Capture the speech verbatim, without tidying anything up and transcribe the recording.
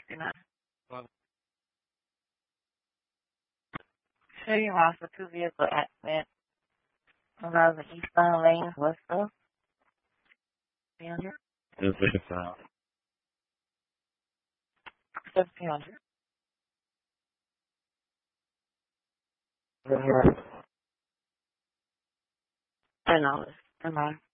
sixty-nine. Sure, you lost a two vehicle accident involving eastbound lanes. What's up? three hundred? Just like a sound. seventeen hundred. ten dollars. ten dollars.